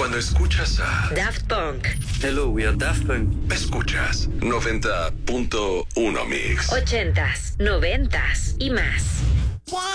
Cuando escuchas a Daft Punk. Hello, we are Daft Punk. Escuchas 90.1 Mix. 80s, 90s y más.